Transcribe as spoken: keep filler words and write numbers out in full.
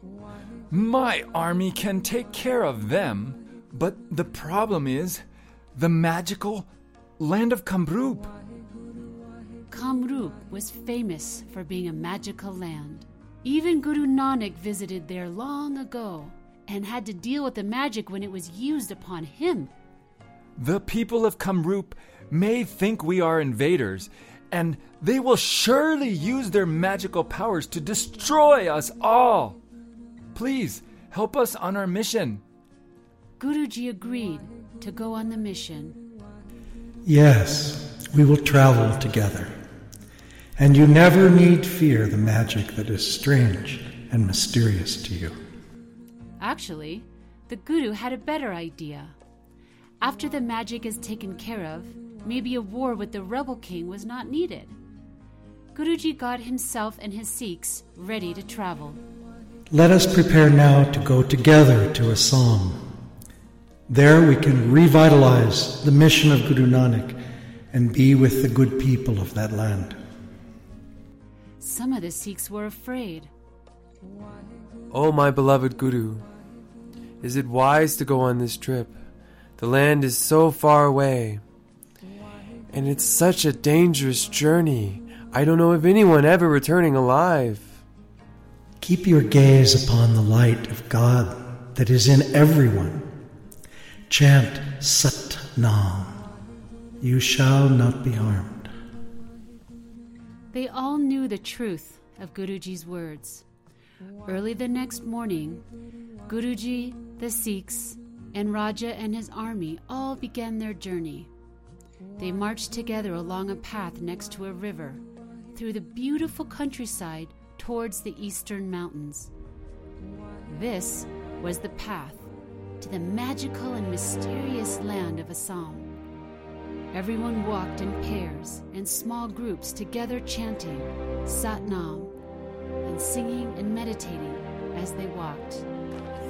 My army can take care of them, but the problem is the magical land of Kamrup. Kamrup was famous for being a magical land. Even Guru Nanak visited there long ago and had to deal with the magic when it was used upon him. The people of Kamrup may think we are invaders, and they will surely use their magical powers to destroy us all. Please, help us on our mission. Guruji agreed to go on the mission. Yes, we will travel together. And you never need fear the magic that is strange and mysterious to you. Actually, the Guru had a better idea. After the magic is taken care of, maybe a war with the rebel king was not needed. Guruji got himself and his Sikhs ready to travel. Let us prepare now to go together to Assam. There we can revitalize the mission of Guru Nanak and be with the good people of that land. Some of the Sikhs were afraid. Oh, my beloved Guru, is it wise to go on this trip? The land is so far away, and it's such a dangerous journey. I don't know of anyone ever returning alive. Keep your gaze upon the light of God that is in everyone. Chant Sat Nam. You shall not be harmed. They all knew the truth of Guruji's words. Early the next morning, Guruji, the Sikhs, and Raja and his army all began their journey. They marched together along a path next to a river, through the beautiful countryside towards the eastern mountains. This was the path to the magical and mysterious land of Assam. Everyone walked in pairs and small groups together chanting Sat Nam and singing and meditating as they walked.